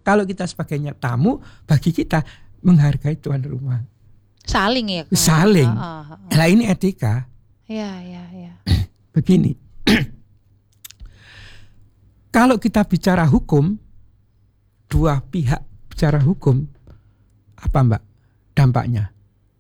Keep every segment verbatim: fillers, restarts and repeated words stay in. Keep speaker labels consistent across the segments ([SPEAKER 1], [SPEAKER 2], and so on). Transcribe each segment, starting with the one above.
[SPEAKER 1] Kalau kita sebagainya tamu, bagi kita menghargai tuan rumah.
[SPEAKER 2] Saling ya. Kak?
[SPEAKER 1] Saling.
[SPEAKER 2] Uh, uh, uh.
[SPEAKER 1] Nah ini etika.
[SPEAKER 2] Ya, ya, ya.
[SPEAKER 1] Begini. Kalau kita bicara hukum, dua pihak bicara hukum, apa Mbak dampaknya?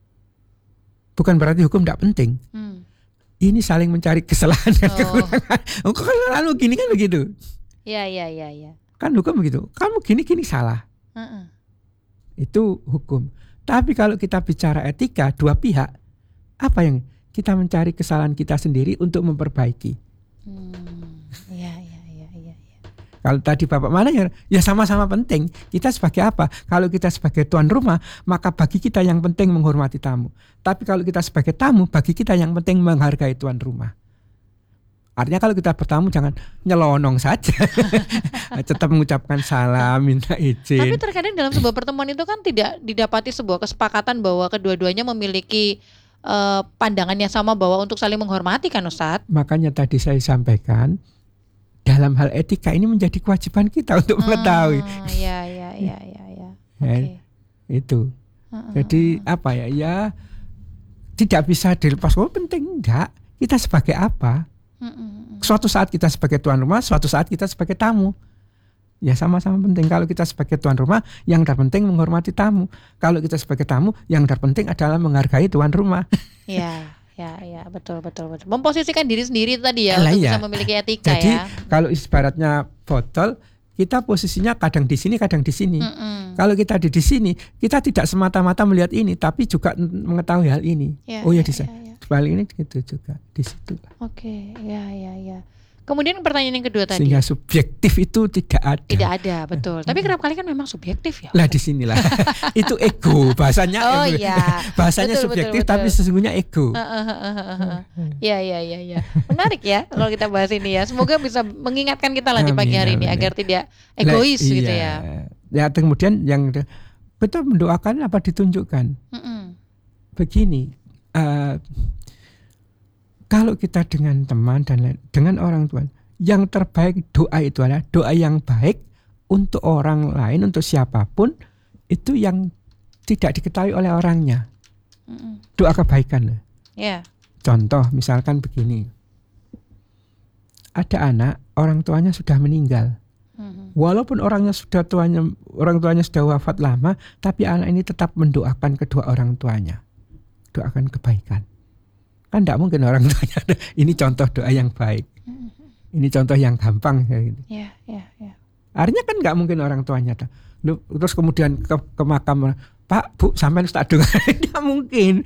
[SPEAKER 1] Bukan berarti hukum tidak penting. Hmm. Ini saling mencari kesalahan dan oh. kekurangan. Oh, kok lalu gini kan begitu?
[SPEAKER 2] Ya, ya, ya, ya.
[SPEAKER 1] Kan hukum begitu. Kamu gini-gini salah. Uh-uh. Itu hukum. Tapi kalau kita bicara etika, dua pihak, apa yang kita mencari kesalahan kita sendiri untuk memperbaiki? Hmm, ya, ya, ya, ya, ya. Kalau tadi Bapak mana ya, ya sama-sama penting. Kita sebagai apa? Kalau kita sebagai tuan rumah, maka bagi kita yang penting menghormati tamu. Tapi kalau kita sebagai tamu, bagi kita yang penting menghargai tuan rumah. Artinya kalau kita bertamu jangan nyelonong saja. Tetap mengucapkan salam, minta izin.
[SPEAKER 2] Tapi terkadang dalam sebuah pertemuan itu kan tidak didapati sebuah kesepakatan bahwa kedua-duanya memiliki uh, pandangan yang sama bahwa untuk saling menghormati kan Ustadz.
[SPEAKER 1] Makanya tadi saya sampaikan dalam hal etika ini menjadi kewajiban kita untuk hmm, mengetahui.
[SPEAKER 2] Iya, iya, iya, iya, ya. Okay.
[SPEAKER 1] Itu. Uh-uh. Jadi apa ya? Ya tidak bisa dilepas. Oh penting enggak. Kita sebagai apa? Suatu saat kita sebagai tuan rumah, suatu saat kita sebagai tamu. Ya sama-sama penting. Kalau kita sebagai tuan rumah, yang terpenting menghormati tamu. Kalau kita sebagai tamu, yang terpenting adalah menghargai tuan rumah.
[SPEAKER 2] Ya, ya, ya, betul, betul, betul. Memposisikan diri sendiri tadi ya, untuk
[SPEAKER 1] iya.
[SPEAKER 2] bisa memiliki etika.
[SPEAKER 1] Jadi,
[SPEAKER 2] ya.
[SPEAKER 1] Jadi kalau ibaratnya botol, kita posisinya kadang di sini, kadang di sini. Mm-mm. Kalau kita di di sini, kita tidak semata-mata melihat ini, tapi juga mengetahui hal ini. Ya, oh ya, ya di sana. Ya, ya. Balik ini gitu juga di situ.
[SPEAKER 2] Oke, ya, ya, ya. Kemudian pertanyaan yang kedua tadi.
[SPEAKER 1] Sehingga subjektif itu tidak ada.
[SPEAKER 2] Tidak ada, betul. Tapi kerap kali kan memang subjektif ya.
[SPEAKER 1] Lah di sinilah. Itu ego bahasanya.
[SPEAKER 2] Oh iya.
[SPEAKER 1] Bahasanya
[SPEAKER 2] betul,
[SPEAKER 1] subjektif
[SPEAKER 2] betul, betul.
[SPEAKER 1] tapi sesungguhnya ego.
[SPEAKER 2] Iya, iya, iya, iya. Menarik ya kalau kita bahas ini ya. Semoga bisa mengingatkan kita lah di pagi hari ini agar tidak egois lah, gitu iya.
[SPEAKER 1] ya. Ya kemudian yang betul mendoakan apa ditunjukkan. Mm-mm. Begini. Uh, kalau kita dengan teman dan lain, dengan orang tua, yang terbaik doa itu adalah doa yang baik untuk orang lain, untuk siapapun itu yang tidak diketahui oleh orangnya. Mm-mm. Doa kebaikan. Yeah. Contoh misalkan begini, ada anak orang tuanya sudah meninggal, mm-hmm. walaupun orangnya sudah tuanya orang tuanya sudah wafat lama, tapi anak ini tetap mendoakan kedua orang tuanya. Doakan kebaikan. Kan tidak mungkin orang tuanya. Ini contoh doa yang baik. Ini contoh yang gampang.
[SPEAKER 2] Ya, ya, ya.
[SPEAKER 1] Artinya kan nggak mungkin orang tuanya. Terus kemudian ke, ke makam, Pak, Bu, sampai tak doa. Tidak mungkin.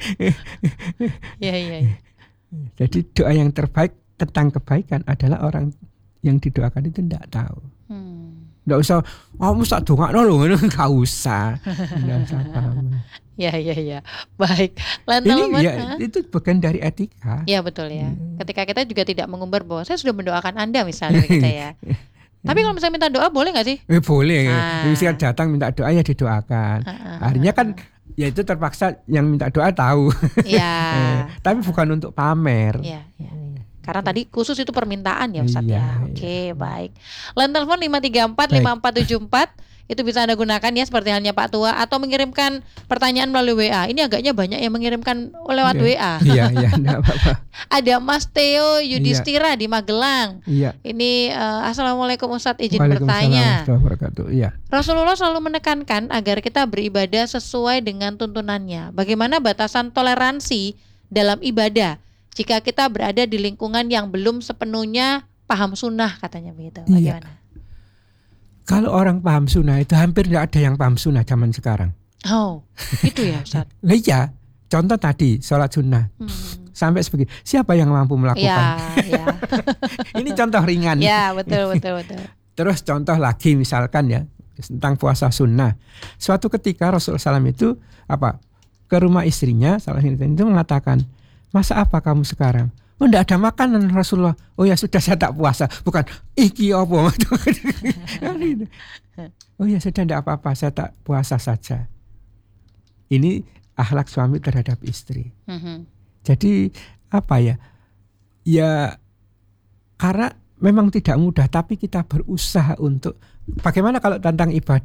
[SPEAKER 2] Ya, ya, ya.
[SPEAKER 1] Jadi doa yang terbaik tentang kebaikan adalah orang yang didoakan itu tidak tahu. Hmm. Nggak usah, oh mesti doa loh, nggak usah. Nggak usah paham.
[SPEAKER 2] Ya, ya, ya. Baik.
[SPEAKER 1] Ini ya, itu bagian dari etika.
[SPEAKER 2] Ya betul ya. Hmm. Ketika kita juga tidak mengumbar bahwa saya sudah mendoakan Anda misalnya kita ya. Tapi kalau misalnya minta doa boleh nggak sih?
[SPEAKER 1] Eh, boleh. Ah. Misalnya datang minta doa ya didoakan. Ah, Akhirnya kan ya itu terpaksa yang minta doa tahu. Ya. eh, tapi bukan untuk pamer.
[SPEAKER 2] Ya, ya. Karena tadi khusus itu permintaan ya Ustaz iya, ya. Oke, okay, iya. Baik. Line telepon lima tiga empat lima empat tujuh empat itu bisa Anda gunakan ya seperti halnya Pak Tua, atau mengirimkan pertanyaan melalui W A. Ini agaknya banyak yang mengirimkan lewat
[SPEAKER 1] iya.
[SPEAKER 2] W A.
[SPEAKER 1] Iya, iya, enggak apa-apa.
[SPEAKER 2] Ada Mas Theo Yudhistira iya. di Magelang.
[SPEAKER 1] Iya.
[SPEAKER 2] Ini uh, Assalamualaikum Ustadz, izin bertanya.
[SPEAKER 1] Iya.
[SPEAKER 2] Rasulullah selalu menekankan agar kita beribadah sesuai dengan tuntunannya. Bagaimana batasan toleransi dalam ibadah jika kita berada di lingkungan yang belum sepenuhnya paham sunnah, katanya begitu. Bagaimana?
[SPEAKER 1] Iya. Kalau orang paham sunnah itu hampir tidak ada yang paham sunnah zaman sekarang.
[SPEAKER 2] Oh, itu ya Ustaz.
[SPEAKER 1] Nah, iya, contoh tadi sholat sunnah. Hmm. Sampai seperti siapa yang mampu melakukan?
[SPEAKER 2] Ya, ya.
[SPEAKER 1] Ini contoh ringan.
[SPEAKER 2] Ya, betul, betul, betul.
[SPEAKER 1] Terus contoh lagi misalkan ya tentang puasa sunnah. Suatu ketika Rasulullah shallallahu alaihi wasallam itu apa ke rumah istrinya, salah satu itu mengatakan, masa apa kamu sekarang? Oh, enggak ada makanan Rasulullah. Oh ya sudah, saya tak puasa. Bukan iki apa. Oh ya sudah, enggak apa-apa, saya tak puasa saja. Ini akhlak suami terhadap istri. Mm-hmm. Jadi apa ya? Ya karena memang tidak mudah, tapi kita berusaha untuk bagaimana kalau tentang ibadah.